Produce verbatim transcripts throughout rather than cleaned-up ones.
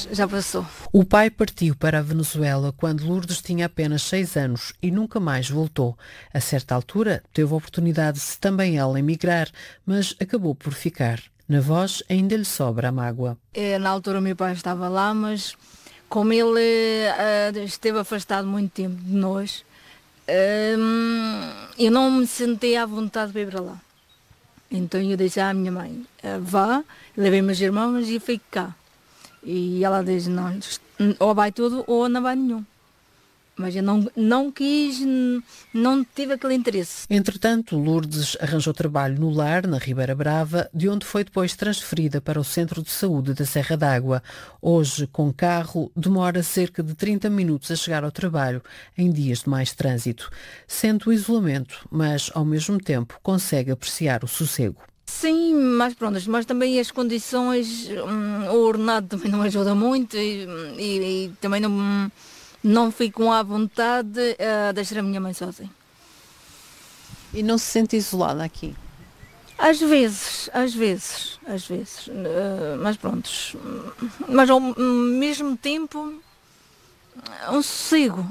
mas já passou. O pai partiu para a Venezuela quando Lourdes tinha apenas seis anos e nunca mais voltou. A certa altura, teve a oportunidade de também ela emigrar, mas acabou por ficar. Na voz ainda lhe sobra a mágoa. É, na altura o meu pai estava lá, mas como ele uh, esteve afastado muito tempo de nós, uh, eu não me senti à vontade para ir para lá. Então eu disse à minha mãe, uh, vá, levei meus irmãos e fico cá. E ela diz, não, ou vai tudo ou não vai nenhum. Mas eu não, não quis, não tive aquele interesse. Entretanto, Lourdes arranjou trabalho no lar, na Ribeira Brava, de onde foi depois transferida para o Centro de Saúde da Serra d'Água. Hoje, com carro, demora cerca de trinta minutos a chegar ao trabalho, em dias de mais trânsito. Sente o isolamento, mas, ao mesmo tempo, consegue apreciar o sossego. Sim, mas pronto, mas também as condições, hum, o ordenado também não ajuda muito e, e, e também não... Não fico à vontade a deixar a minha mãe sozinha. E não se sente isolada aqui? Às vezes, às vezes, às vezes. Uh, mas pronto. Mas ao mesmo tempo, um sossego.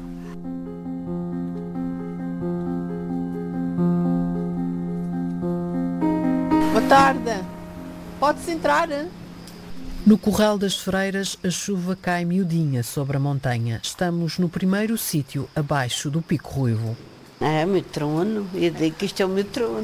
Boa tarde. Pode-se entrar? No Curral das Freiras, a chuva cai miudinha sobre a montanha. Estamos no primeiro sítio abaixo do Pico Ruivo. É meu trono, eu digo que isto é o meu trono.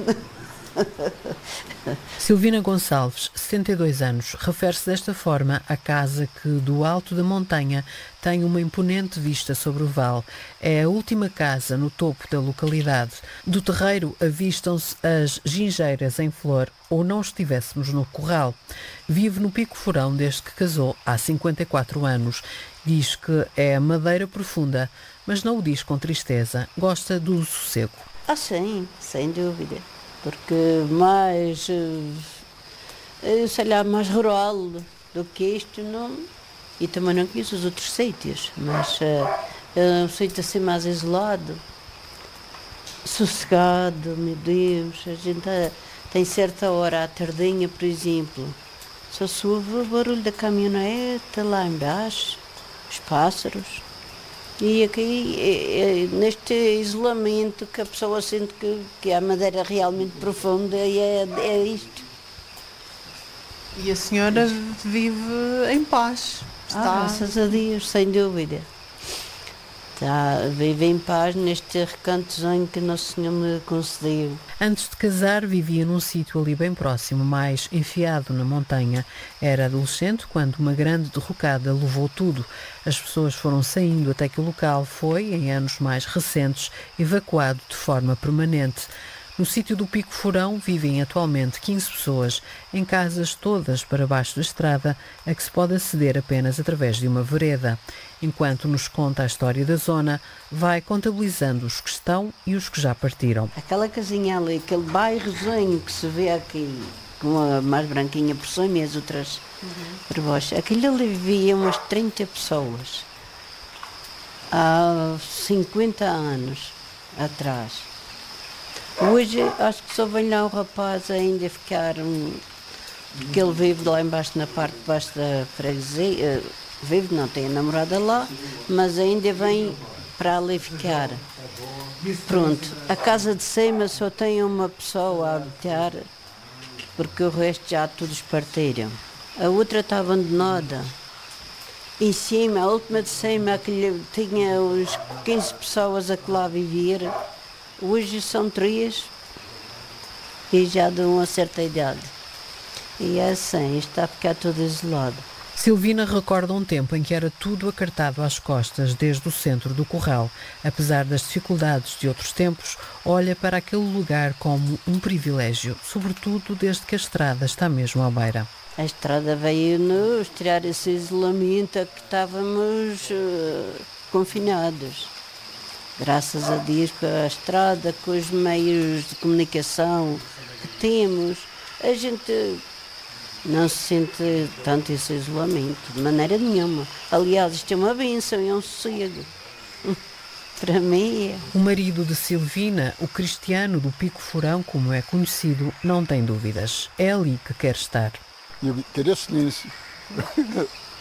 Silvina Gonçalves, setenta e dois anos, refere-se desta forma à casa que, do alto da montanha, tem uma imponente vista sobre o vale. É a última casa no topo da localidade. Do terreiro avistam-se as gingeiras em flor, ou não estivéssemos no Curral. Vive no Pico Furão desde que casou, há cinquenta e quatro anos. Diz que é madeira profunda, mas não o diz com tristeza. Gosta do sossego. Ah, sim, sem dúvida. Porque mais, sei lá, mais rural do que isto, não. E também não conheço os outros sítios, mas é um sítio assim mais isolado, sossegado, meu Deus. A gente tem certa hora, à tardinha, por exemplo, só se ouve o barulho da caminhonete lá embaixo, os pássaros. E aqui, é, é, neste isolamento que a pessoa sente que, que a madeira realmente profunda, é, é isto. E a senhora vive em paz? Está... Ah, graças a Deus, sem dúvida. Está, vive em paz neste recantozinho que Nosso Senhor me concedeu. Antes de casar, vivia num sítio ali bem próximo, mais enfiado na montanha. Era adolescente quando uma grande derrocada levou tudo. As pessoas foram saindo até que o local foi, em anos mais recentes, evacuado de forma permanente. No sítio do Pico Furão vivem atualmente quinze pessoas, em casas todas para baixo da estrada, a que se pode aceder apenas através de uma vereda. Enquanto nos conta a história da zona, vai contabilizando os que estão e os que já partiram. Aquela casinha ali, aquele bairrozinho que se vê aqui, com a mais branquinha por cima e as outras uhum. por baixo, aquilo ali vivia umas trinta pessoas, há cinquenta anos atrás. Hoje acho que só vem lá um rapaz ainda ficar, um, porque ele vive lá embaixo, na parte de baixo da freguesia, vive, não tem a namorada lá, mas ainda vem para ali ficar. Pronto, a casa de cima só tem uma pessoa a habitar, porque o resto já todos partiram. A outra está abandonada. Em cima, a última de cima, aquele, tinha uns quinze pessoas a que lá viver. Hoje são três e já de uma certa idade. E é assim, está a ficar tudo isolado. Silvina recorda um tempo em que era tudo acartado às costas desde o centro do Curral. Apesar das dificuldades de outros tempos, olha para aquele lugar como um privilégio, sobretudo desde que a estrada está mesmo à beira. A estrada veio-nos tirar esse isolamento a que estávamos uh, confinados. Graças a Deus, com a estrada, com os meios de comunicação que temos, a gente não se sente tanto esse isolamento, de maneira nenhuma. Aliás, isto é uma bênção, é um sossego. Para mim é. O marido de Silvina, o Cristiano do Pico Furão, como é conhecido, não tem dúvidas. É ali que quer estar. Eu queria silêncio.